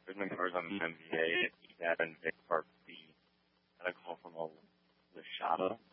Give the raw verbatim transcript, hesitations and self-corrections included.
There's been covers on the N B A, E D A T and Vic Park B. Got a call from a Lashada.